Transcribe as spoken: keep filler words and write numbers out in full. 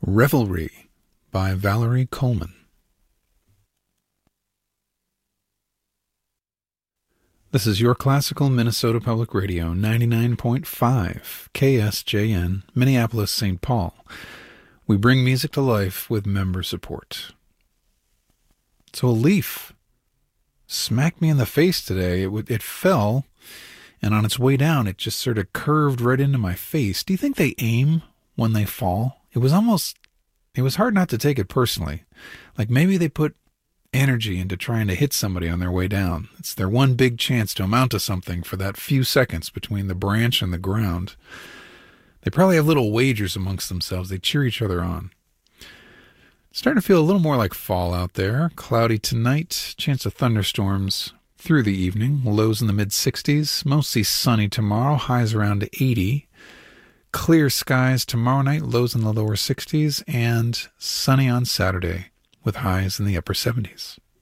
Revelry by Valerie Coleman. This is your classical Minnesota Public Radio, ninety-nine point five K S J N, Minneapolis, Saint Paul. We bring music to life with member support. So a leaf smacked me in the face today. It, w- it fell, and on its way down, it just sort of curved right into my face. Do you think they aim when they fall? It was almost, it was hard not to take it personally. Like maybe they put energy into trying to hit somebody on their way down. It's their one big chance to amount to something for that few seconds between the branch and the ground. They probably have little wagers amongst themselves. They cheer each other on. It's starting to feel a little more like fall out there. Cloudy tonight, chance of thunderstorms through the evening. Lows in the mid sixties. Mostly sunny tomorrow, highs around eighty. Clear skies tomorrow night, lows in the lower sixties, and sunny on Saturday with highs in the upper seventies.